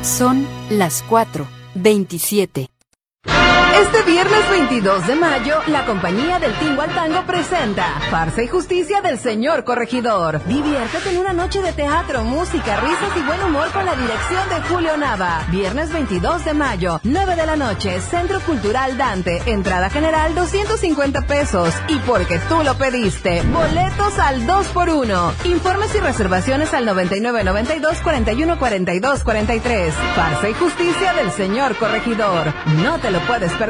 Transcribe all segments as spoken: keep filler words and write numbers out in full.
Son las cuatro veintisiete. Este viernes veintidós de mayo, la compañía del Tingo al Tango presenta Farsa y Justicia del Señor Corregidor. Diviértete en una noche de teatro, música, risas y buen humor con la dirección de Julio Nava. Viernes veintidós de mayo, nueve de la noche, Centro Cultural Dante. Entrada general doscientos cincuenta pesos. Y porque tú lo pediste, boletos al dos por uno. Informes y reservaciones al noventa y nueve noventa y dos cuarenta y uno cuarenta y dos cuarenta y tres. Farsa y Justicia del Señor Corregidor. No te lo puedes perder.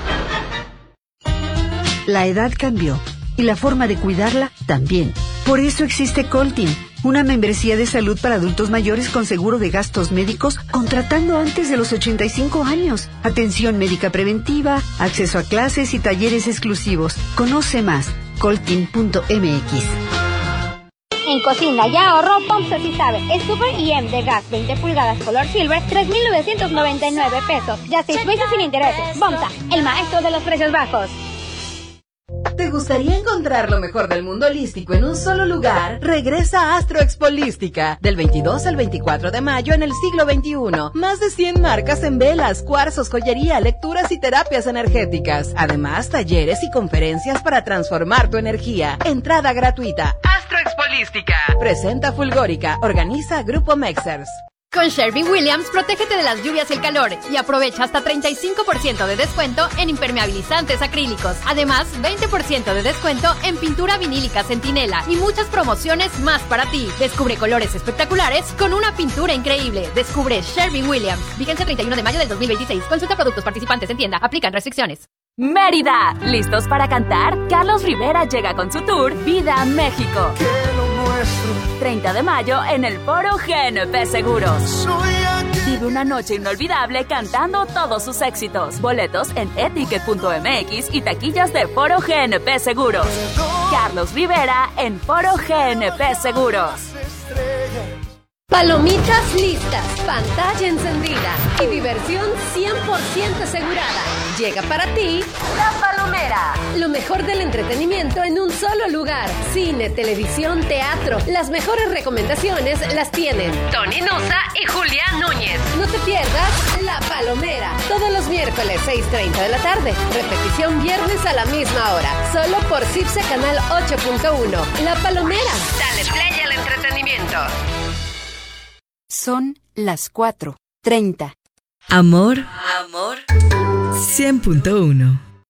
La edad cambió y la forma de cuidarla también. Por eso existe Coltin, una membresía de salud para adultos mayores con seguro de gastos médicos contratando antes de los ochenta y cinco años. Atención médica preventiva, acceso a clases y talleres exclusivos. Conoce más, coltin punto m x. En cocina y ahorro, Pomsa sí sabe. El Super I M de gas veinte pulgadas color silver, tres mil novecientos noventa y nueve pesos. Ya seis meses sin intereses. Pomsa, el maestro de los precios bajos. ¿Te gustaría encontrar lo mejor del mundo holístico en un solo lugar? Regresa a Astro Expo Holística, del veintidós al veinticuatro de mayo en el siglo veintiuno. Más de cien marcas en velas, cuarzos, joyería, lecturas y terapias energéticas. Además, talleres y conferencias para transformar tu energía. Entrada gratuita. Astro Expo Holística. Presenta Fulgórica. Organiza Grupo Mexers. Con Sherwin-Williams, protégete de las lluvias y el calor y aprovecha hasta treinta y cinco por ciento de descuento en impermeabilizantes acrílicos. Además, veinte por ciento de descuento en pintura vinílica Centinela y muchas promociones más para ti. Descubre colores espectaculares con una pintura increíble. Descubre Sherwin-Williams. Vigencia treinta y uno de mayo del dos mil veintiséis. Consulta productos participantes en tienda. Aplican restricciones. Mérida, ¿listos para cantar? Carlos Rivera llega con su tour Vida México. treinta de mayo en el Foro G N P Seguros. Vive una noche inolvidable cantando todos sus éxitos. Boletos en etiquet punto m x y taquillas de Foro G N P Seguros. Carlos Rivera en Foro G N P Seguros. Palomitas listas, pantalla encendida y diversión cien por ciento asegurada. Llega para ti La Palomera. Lo mejor del entretenimiento en un solo lugar. Cine, televisión, teatro. Las mejores recomendaciones las tienen Tony Nusa y Julián Núñez. No te pierdas La Palomera. Todos los miércoles seis treinta de la tarde. Repetición viernes a la misma hora. Solo por Cipse Canal ocho punto uno. La Palomera. Dale play al entretenimiento. Son las cuatro treinta. Amor. Amor. cien punto uno.